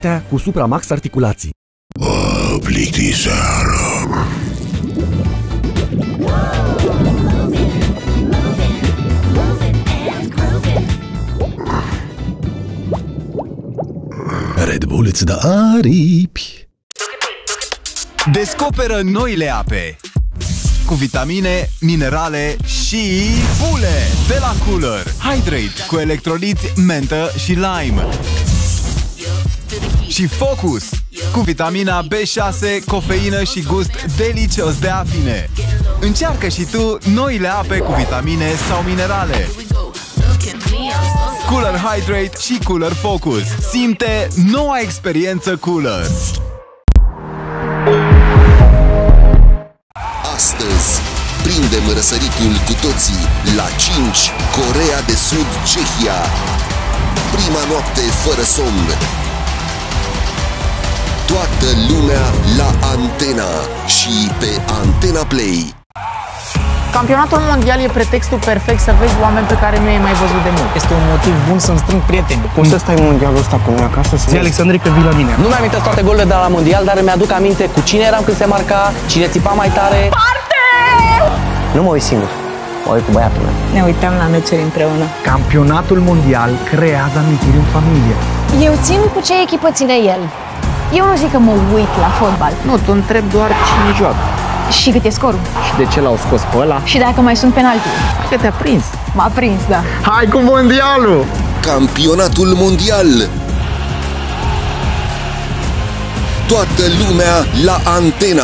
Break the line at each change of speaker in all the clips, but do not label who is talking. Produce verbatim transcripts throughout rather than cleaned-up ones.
cu Supramax articulații.
Bă, plictiseală! Red Bull îți dă aripi.
Descoperă noile ape cu vitamine, minerale și fule de la Cooler. Hydrate cu electroliți, mentă și lime. Și Focus cu vitamina B șase, cofeină și gust delicios de afine. Încearcă și tu noile ape cu vitamine sau minerale. Cooler Hydrate și Cooler Focus. Simte noua experiență Cooler.
Astăzi prindem răsăritul cu toții la cinci, Coreea de Sud, Cehia. Prima noapte fără somn. Toată lumea la Antena și pe Antena Play.
Campionatul mondial e pretextul perfect să vezi oameni pe care nu i-ai mai văzut de mult.
Este un motiv bun să-mi strâng prieteni.
Poți să stai mondialul ăsta cu mine acasă?
Zi, Alexandrică, vii la mine.
Nu mi-am amintesc toate golurile de la mondial, dar mi-aduc aminte cu cine eram când se marca, cine țipa mai tare.
Parte!
Nu mă uit singur, mă uit cu băiatul meu.
Ne uităm la meciuri împreună.
Campionatul mondial creează amintiri în familie.
Eu țin cu ce echipă ține el. Eu nu zic că mă uit la fotbal.
Nu, tu întrebi doar cine joacă.
Și cât e scorul.
Și de ce l-au scos pe ăla?
Și dacă mai sunt penalti.
Că te-a prins.
M-a prins, da.
Hai cu mondialul!
Campionatul mondial. Toată lumea la Antena.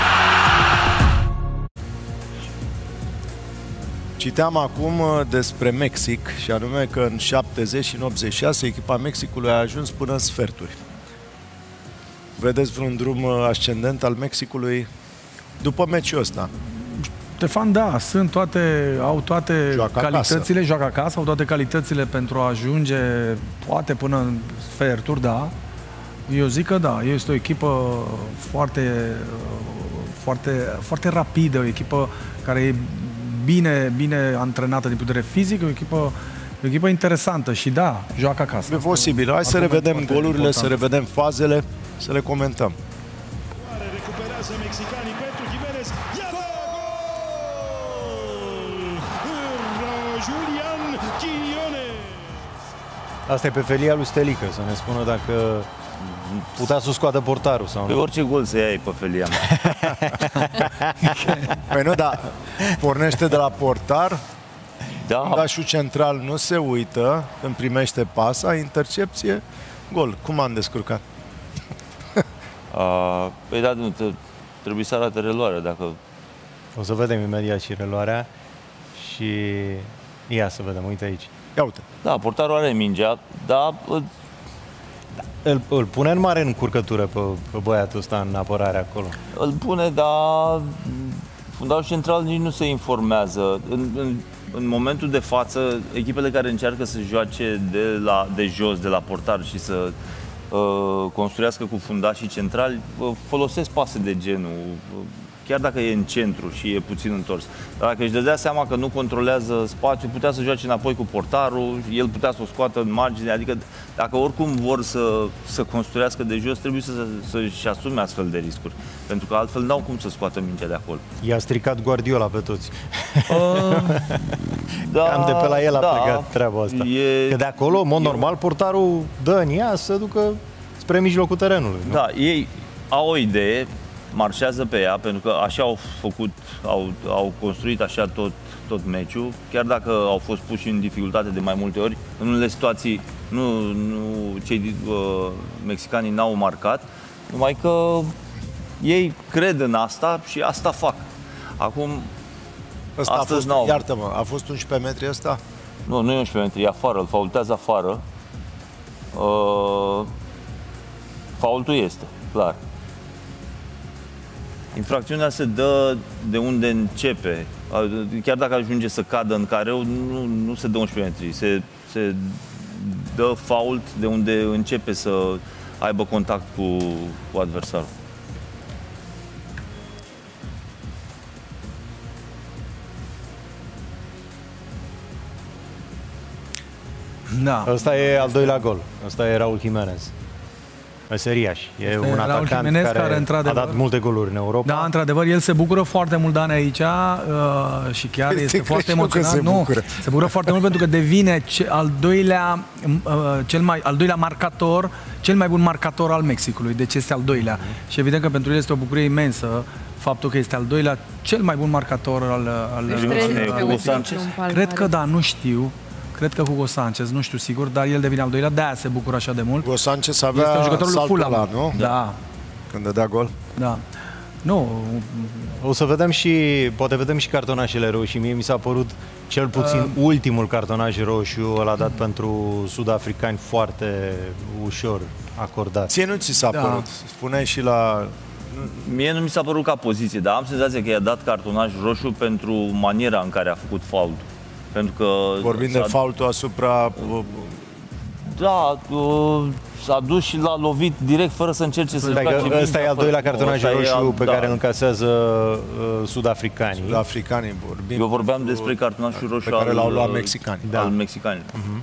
Citeam acum despre Mexic și anume că în șaptezeci și în optzeci și șase echipa Mexicului a ajuns până în sferturi. Vedeți vreun drum ascendent al Mexicului după meciul ăsta?
Ștefan, da, sunt toate, au toate
joacă
calitățile,
acasă.
joacă acasă, au toate calitățile pentru a ajunge, poate până în sferturi, da. Eu zic că da, este o echipă foarte, foarte, foarte rapidă, o echipă care e bine, bine antrenată din punct de vedere fizic, o echipă, o echipă interesantă și da, joacă acasă.
E posibil. Hai să revedem golurile, important. Să revedem fazele, să le comentăm.
Recuperează mexicanii pentru Jimenez. Iată gol! Julian Quiñones.
Asta e pe felia lui Stelică, să ne spună dacă putea să scoată portarul sau nu.
Pe orice gol să iei pe felia mea.
Păi nu, dar pornește de la portar.
Da.
Fundașul central nu se uită când primește pasa, intercepție, gol. Cum am descurcat?
Uh, păi da, nu, trebuie să arate reluarea dacă...
O să vedem imediat și reluarea și ia să vedem, uite aici.
Ia uite.
Da, portarul are mingea, dar...
Îl, îl pune în mare încurcătură pe, pe băiatul ăsta în apărare acolo.
Îl pune, dar fundașul central nici nu se informează. În, în, în momentul de față, echipele care încearcă să joace de, la, de jos, de la portar și să uh, construiască cu fundașii centrali, uh, folosesc pase de genul, uh, chiar dacă e în centru și e puțin întors. Dar dacă își dădea seama că nu controlează spațiul, putea să joace înapoi cu portarul, el putea să o scoată în margine, adică dacă oricum vor să, să construiască de jos, trebuie să, să-și asume astfel de riscuri, pentru că altfel n-au cum să scoată mingea de acolo.
I-a stricat Guardiola pe toți.
Uh, da,
Cam de pe la el a
da,
plecat treaba asta.
E,
că de acolo, în mod normal, portarul dă în ea să ducă spre mijlocul terenului. Nu?
Da, ei au o idee, marșează pe ea, pentru că așa au făcut, au, au construit așa tot, tot meciul, chiar dacă au fost puși în dificultate de mai multe ori, în unele situații nu, nu, cei uh, mexicanii n-au marcat, numai că ei cred în asta și asta fac. Acum,
ăsta
astăzi
a fost,
n-au.
iartă-mă, a fost unsprezece metri ăsta?
Nu, nu e unsprezece metri, e afară, îl faultează afară. Uh, faultul este, clar. Infracțiunea se dă de unde începe. Chiar dacă ajunge să cadă în careu, nu, nu se dă unsprezece metri. Se, se dă fault de unde începe să aibă contact cu, cu adversarul.
Da. Ăsta e al doilea gol. Ăsta e Raul Jimenez. meseriaș. E
Este
un
Raul
atacant
Jimenez,
care,
care,
a
într-adevăr,
dat multe goluri în Europa.
Da, într-adevăr, el se bucură foarte mult de ani aici uh, și chiar
Este
este foarte
crezut că
emoționat.
se
Nu,
bucură.
se bucură foarte mult pentru că devine ce, al doilea uh, cel mai al doilea marcator, cel mai bun marcator al Mexicului. Deci este al doilea. Mm-hmm. Și evident că pentru el este o bucurie imensă faptul că este al doilea cel mai bun marcator al al,
Deci
al,
Hugo Sanchez.
Cred că da, nu știu. Cred că Hugo Sanchez, nu știu sigur, dar el devine al doilea, de-aia se bucură așa de mult.
Hugo Sanchez avea
este un jucător lui
saltul
Fulham.
ăla, nu?
Da.
Când dădea gol.
Da. Nu.
O să vedem și, poate vedem și cartonașele roșii. Mie mi s-a părut cel puțin uh. ultimul cartonaș roșu, ăl a dat pentru sud-africani foarte ușor acordat.
Ție nu ți s-a
Da.
părut? Spuneai și la...
Mie nu mi s-a părut ca poziție, dar am senzația că i-a dat cartonaj roșu pentru maniera în care a făcut fault. Pentru că
Vorbim de faultul asupra...
Da, uh, s-a dus și l-a lovit direct fără să încerce să-și bage
Ăsta
mintea,
e al
fără-
doilea cartonaj
Ăsta e
roșu
al-
pe
da.
care îl încasează uh, sud-africanii.
Sud-africanii vorbim.
Eu vorbeam despre cartonașul roșu
pe care
al,
l-au luat mexicanii.
Da. Al mexicanilor.
Uh-huh.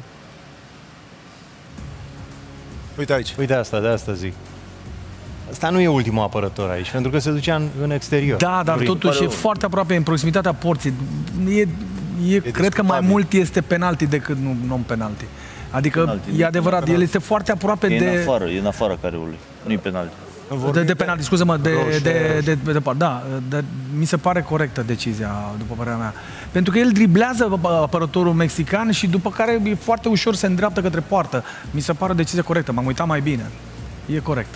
Uite aici.
Uite asta, de asta zic. Asta nu e ultimul apărător aici, pentru că se ducea în, în exterior.
Da, dar
Prin-
totuși e foarte aproape în proximitatea porții. E, e, cred că mai mult este penalti decât nu non-penalti. Adică
Penalti,
e adevărat,
penalti.
el este foarte aproape
E
de...
în afară, e în afara careului. Nu-i penalti.
De, de penalti, scuză-mă, de,
roșu,
de, de, de, de, da, de, mi se pare corectă decizia, după părerea mea. Pentru că el driblează apărătorul mexican și după care e foarte ușor se îndreaptă către poartă. Mi se pare o decizie corectă, m-am uitat mai bine. E corect.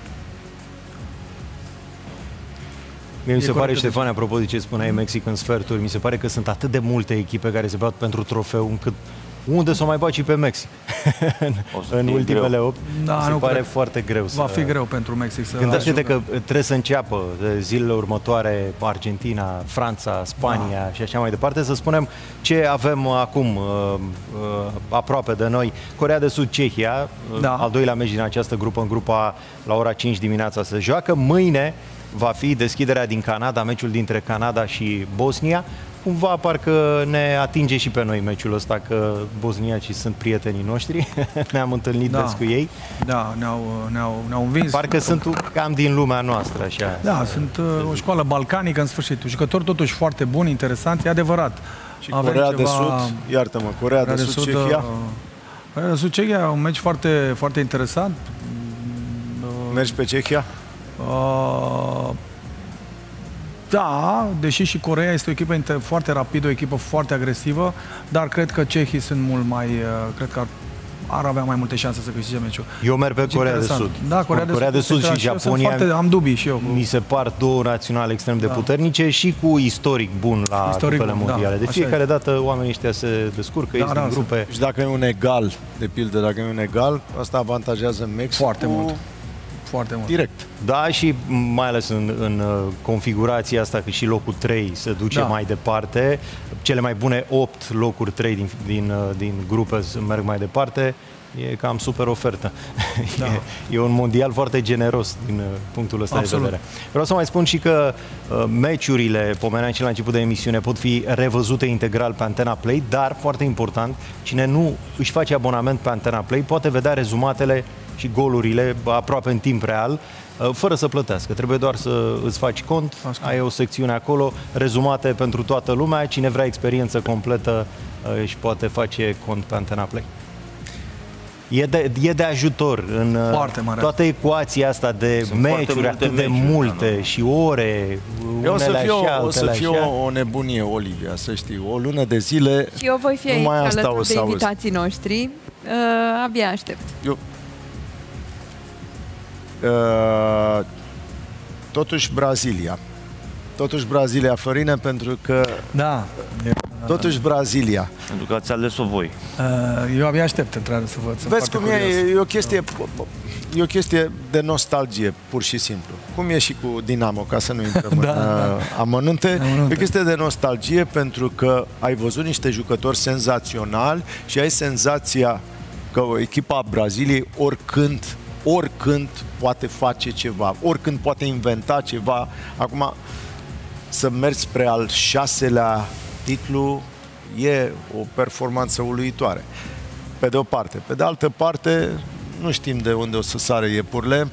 Mie mi
E
se pare,
corect,
Ștefan, apropo de ce spuneai Mexic în sferturi, mi se pare că sunt atât de multe echipe care se bat pentru trofeu, încât unde s-o mai bagi și pe Mexic? În ultimele
greu.
opt,
Da,
mi se
nu
pare
cred.
foarte greu.
Va
să...
fi greu pentru Mexic să
Gândește-te
ajungă.
că trebuie să înceapă de zilele următoare Argentina, Franța, Spania da. și așa mai departe. Să spunem ce avem acum uh, uh, aproape de noi. Coreea de Sud, Cehia,
Da.
al doilea meci din această grupă, în grupa la ora cinci dimineața se joacă. Mâine va fi deschiderea din Canada, meciul dintre Canada și Bosnia. Cumva parcă ne atinge și pe noi meciul ăsta, că bosniacii sunt prietenii noștri. Ne-am întâlnit
Da.
des cu ei.
Da, ne-au, ne-au, ne-au învins.
Parcă sunt cam din lumea noastră, așa.
Da, sunt uh, o școală balcanică, în sfârșit. Jucători totuși foarte buni, interesanți, e adevărat.
Și Coreea de Sud, iartă-mă, Coreea de Sud, Cehia.
uh, Coreea de Sud, Cehia, un meci foarte, foarte interesant.
Mergi pe Cehia?
Uh, da, deși și Coreea este o echipă inter- foarte rapidă, o echipă foarte agresivă, dar cred că cehii sunt mult mai, uh, cred că ar, ar avea mai multe șanse să câștige meciul.
Eu merg pe
Deci
Coreea de
interesant.
Sud.
Da, Coreea de
Coreea de
Sud,
Sud și
eu sunt
Japonia.
foarte, am dubii și eu. Cu...
Mi se par două naționale extrem de
Da.
puternice și cu istoric bun la
Istoric
grupele
bun, da,
mondiale. De
așa
fiecare
e.
dată oamenii ăștia se descurcă,
Da,
ies
da,
din grupe.
Și dacă e un egal, de pildă, dacă e un egal, asta avantajează Mexic
Foarte mult. Foarte mult.
direct.
Da, și mai ales în, în uh, configurația asta că și locul trei se duce
Da.
mai departe. Cele mai bune opt locuri trei din, din, uh, din grupe merg mai departe. E cam super ofertă.
Da.
e, e un mondial foarte generos din uh, punctul ăsta
Absolut.
de vedere. Vreau să mai spun și că uh, meciurile, pomeneam și la început de emisiune, pot fi revăzute integral pe Antena Play, dar, foarte important, cine nu își face abonament pe Antena Play poate vedea rezumatele și golurile aproape în timp real, uh, fără să plătească. Trebuie doar să îți faci cont,
Asta.
ai o secțiune acolo, rezumate pentru toată lumea. Cine vrea experiență completă uh, își poate face cont pe Antena Play. E de, e de ajutor în uh,
Foarte mare.
toată ecuația asta de
Sunt foarte
meciuri,
multe
atât de
meciuri,
multe
da, nu?
și ore,
Eu o să
unele
fiu,
așa,
o, să
altele
fiu
așa.
o, o nebunie, Olivia, să știi. O lună de zile,
Și eu voi fi aici
numai asta o
alături
să
de
auzi.
invitații noștri. Uh, abia aștept.
Eu... Uh, totuși Brazilia. Totuși Brazilia, Florine, pentru că...
Da.
Totuși Brazilia.
Pentru că ați ales-o voi.
Uh, eu abia aștept, într-adevăr, să văd. Sunt
Vezi
foarte
cum e,
curios.
e o chestie... E o chestie de nostalgie, pur și simplu. Cum e și cu Dinamo, ca să nu intrăm
Da,
în uh,
da.
amănunte.
Amănunte.
E o chestie de nostalgie pentru că ai văzut niște jucători senzaționali și ai senzația că o echipa Braziliei oricând, oricând poate face ceva, oricând poate inventa ceva. Acum, să mergi spre al șaselea titlu e o performanță uluitoare. Pe de o parte. Pe de altă parte, nu știm de unde o să sară iepurile.